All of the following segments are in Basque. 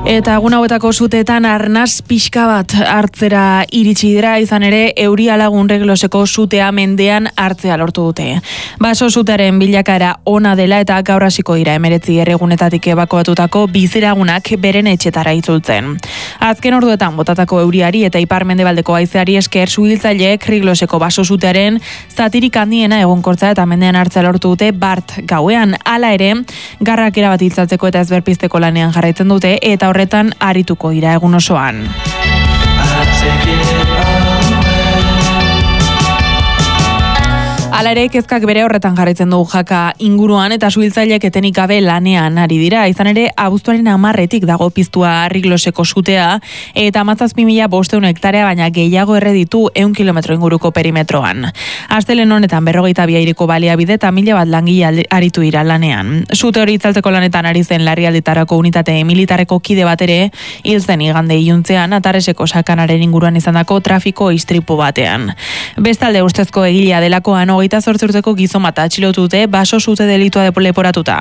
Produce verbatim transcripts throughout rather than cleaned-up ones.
Eta egun hauetako suteetan arnaz pixka bat hartzera iritsi dira, izan ere Euria Lagun Regloseko sutea mendean hartzea lortu dute. Baso sutearen bilakaera ona dela eta gaur hasiko dira hemeretzi erregunetatik ebakuatutako biziragunak beren etxetara itzultzen. Azken orduetan botatako euriari eta ipar-mendebaldeko haizeari esker suhiltzaileek Regloseko baso sutearen zatirik handiena egonkortza eta mendean hartzea lortu dute bart gauean. Hala ere, garrak erabat hiltzatzeko eta ezberpizteko lanean jarraitzen dute eta horretan arituko dira egun osoan. Hala ere, kezkak bere horretan jarraitzen du jaka inguruan eta suhiltzaileek etenik gabe lanean ari dira. Izan ere, abuztuaren hamarretik dago piztua Regloseko sutea eta hamazazpi mila bostehun hektarea baina gehiago erre ditu ehun kilometro inguruko perimetroan. Astelehen honetan berrogeita bi aireko baliabide eta mila bat langile aritu dira lanean. Sute hori itzaltzeko lanetan ari zen larrialditarako unitate militarreko kide bat ere hil zen igande iluntzean Atareseko sakanaren inguruan izandako trafiko istripu batean. Bestalde ustezko egilea delakoan hogeita zortzi urteko gizon bat atxilotu dute baso sute delitua leporatuta.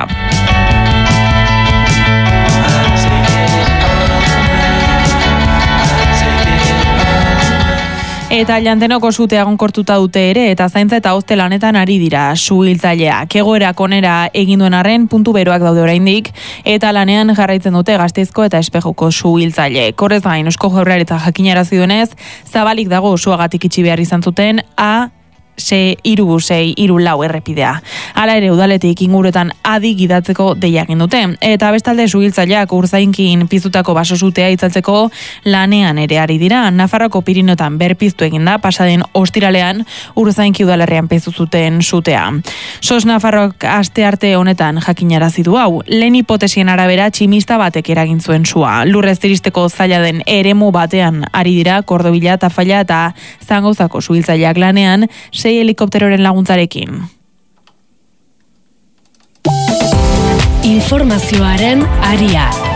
Eta Lantenoko sutea egonkortuta dute ere eta zaintza eta hozte lanetan ari dira suhiltzaileak. Egoerak onera egin duen arren puntu beroak daude oraindik eta lanean jarraitzen dute Gasteizko eta Espejuko suhiltzaileek. Horrez gain, Eusko Jaurlaritza jakinarazi duenez, zabalik dago suagatik itxi behar izan zuten A se iru sei iru lau errepidea. Hala ere udaletik inguruetan adi gidatzeko deia egin dute. Eta bestalde suhiltzaileak Urzainkin piztutako baso sutea itzaltzeko lanean ere ari dira. Nafarroko Pirinioetan berpiztu eginda pasaden ostiralean Urzainki udalerrian piztu zuten sutea. Sos Nafarrok astearte honetan jakinarazi du hau. Lehen hipotesien arabera tximista batek eragin zuen sua. Lurrez tiristeko zaila den eremu batean ari dira Kordobila, Tafalla eta Zangauzako suhiltzaileak lanean sei helikopteroren laguntzarekin. Informazioaren aria.